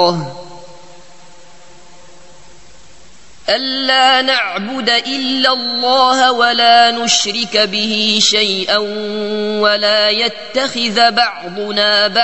ألا نعبد إلا الله ولا نشرك به شيئا ولا يتخذ بعضنا